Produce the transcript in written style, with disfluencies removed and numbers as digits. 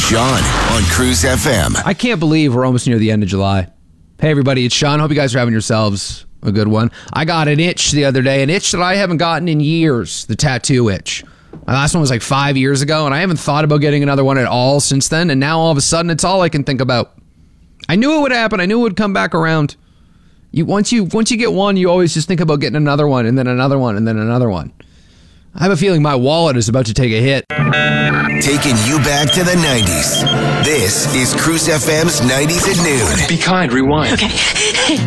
Sean on Cruise FM. I can't believe we're almost near the end of July. Hey, everybody, it's Sean. Hope you guys are having yourselves a good one. I got an itch the other day, an itch that I haven't gotten in years, the tattoo itch. My last one was like 5 years ago, and I haven't thought about getting another one at all since then, and now all of a sudden, it's all I can think about. I knew it would happen. I knew it would come back around. Once you get one, you always just think about getting another one, and then another one, and then another one. I have a feeling my wallet is about to take a hit. Taking you back to the 90s. This is Cruise FM's 90s at Noon. Be kind, rewind. Okay.